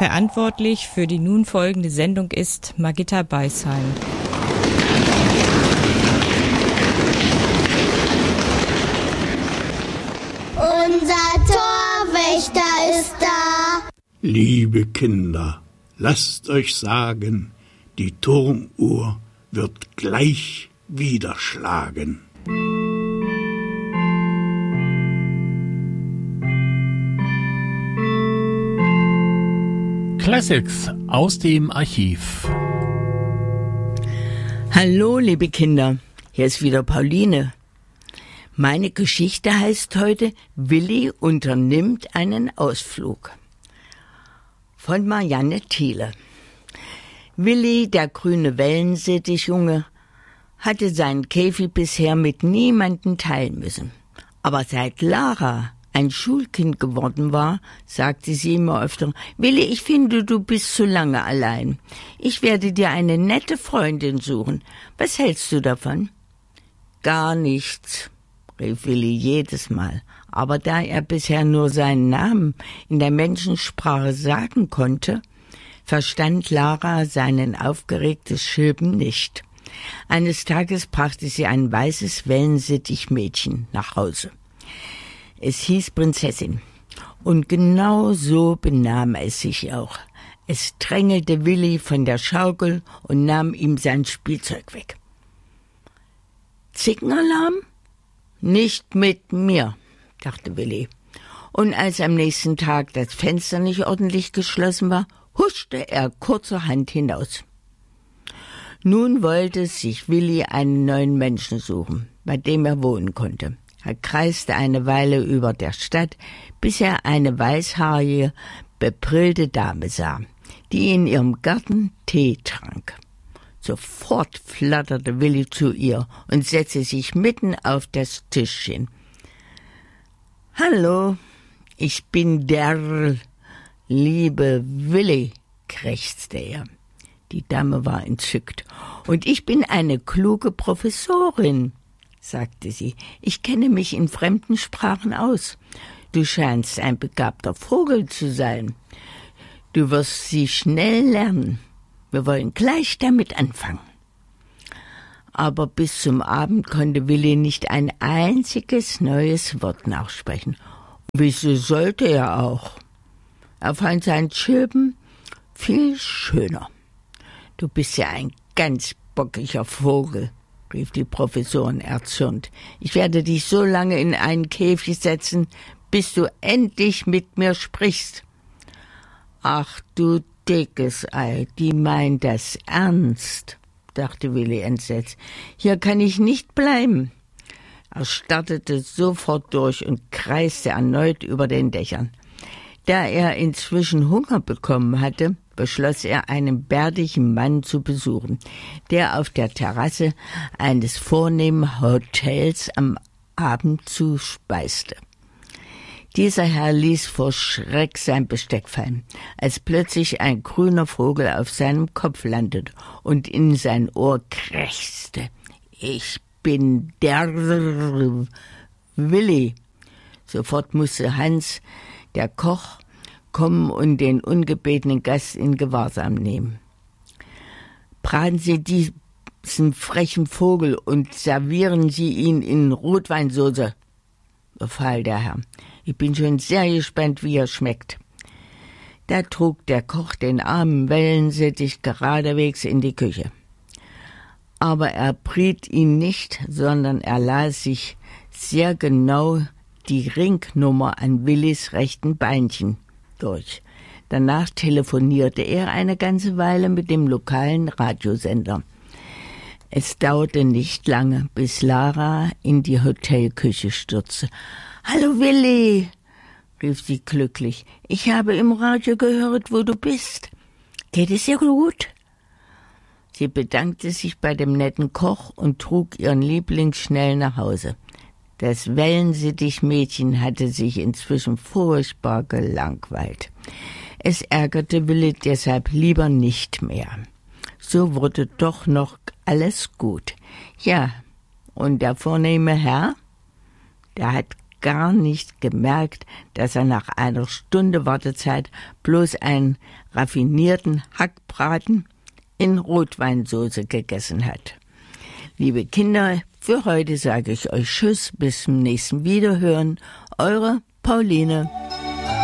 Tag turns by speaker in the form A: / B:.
A: Verantwortlich für die nun folgende Sendung ist Margitta Beisheim.
B: Unser Torwächter ist da.
C: Liebe Kinder, lasst euch sagen, die Turmuhr wird gleich wieder schlagen.
D: Classics aus dem Archiv.
E: Hallo, liebe Kinder, hier ist wieder Pauline. Meine Geschichte heißt heute Willi unternimmt einen Ausflug. Von Marianne Thiele. Willi, der grüne Wellensittichjunge, hatte seinen Käfig bisher mit niemandem teilen müssen. Aber seit Lara ein Schulkind geworden war, sagte sie immer öfter: Willi, ich finde, du bist zu lange allein. Ich werde dir eine nette Freundin suchen. Was hältst du davon? Gar nichts, rief Willi jedes Mal. Aber da er bisher nur seinen Namen in der Menschensprache sagen konnte, verstand Lara sein aufgeregtes Schilben nicht. Eines Tages brachte sie ein weißes Wellensittichmädchen nach Hause. Es hieß Prinzessin. Und genau so benahm es sich auch. Es drängelte Willi von der Schaukel und nahm ihm sein Spielzeug weg. Zickenalarm? Nicht mit mir, dachte Willi. Und als am nächsten Tag das Fenster nicht ordentlich geschlossen war, huschte er kurzerhand hinaus. Nun wollte sich Willi einen neuen Menschen suchen, bei dem er wohnen konnte. Er kreiste eine Weile über der Stadt, bis er eine weißhaarige, bebrillte Dame sah, die in ihrem Garten Tee trank. Sofort flatterte Willi zu ihr und setzte sich mitten auf das Tischchen. »Hallo, ich bin der liebe Willi«, krächzte er. Die Dame war entzückt. »Und ich bin eine kluge Professorin«, sagte sie. »Ich kenne mich in fremden Sprachen aus. Du scheinst ein begabter Vogel zu sein. Du wirst sie schnell lernen. Wir wollen gleich damit anfangen.« Aber bis zum Abend konnte Willi nicht ein einziges neues Wort nachsprechen. Wieso sollte er auch? Er fand sein Chirpen viel schöner. »Du bist ja ein ganz bockiger Vogel«, rief die Professorin erzürnt. »Ich werde dich so lange in einen Käfig setzen, bis du endlich mit mir sprichst.« »Ach du dickes Ei, die meint das ernst«, dachte Willi entsetzt. »Hier kann ich nicht bleiben.« Er startete sofort durch und kreiste erneut über den Dächern. Da er inzwischen Hunger bekommen hatte, beschloss er, einen bärtigen Mann zu besuchen, der auf der Terrasse eines vornehmen Hotels am Abend zuspeiste. Dieser Herr ließ vor Schreck sein Besteck fallen, als plötzlich ein grüner Vogel auf seinem Kopf landete und in sein Ohr krächzte. »Ich bin der Willi.« Sofort musste Hans, der Koch, kommen und den ungebetenen Gast in Gewahrsam nehmen. »Braten Sie diesen frechen Vogel und servieren Sie ihn in Rotweinsauce«, befahl der Herr. »Ich bin schon sehr gespannt, wie er schmeckt.« Da trug der Koch den armen Wellensittich geradewegs in die Küche. Aber er briet ihn nicht, sondern er las sich sehr genau die Ringnummer an Willis rechten Beinchen durch. Danach telefonierte er eine ganze Weile mit dem lokalen Radiosender. Es dauerte nicht lange, bis Lara in die Hotelküche stürzte. »Hallo Willi«, rief sie glücklich. »Ich habe im Radio gehört, wo du bist. Geht es dir gut?« Sie bedankte sich bei dem netten Koch und trug ihren Liebling schnell nach Hause. Das Wellensittichmädchen hatte sich inzwischen furchtbar gelangweilt. Es ärgerte Willi deshalb lieber nicht mehr. So wurde doch noch alles gut. Ja, und der vornehme Herr, der hat gar nicht gemerkt, dass er nach einer Stunde Wartezeit bloß einen raffinierten Hackbraten in Rotweinsauce gegessen hat. Liebe Kinder, für heute sage ich euch Tschüss, bis zum nächsten Wiederhören. Eure Pauline.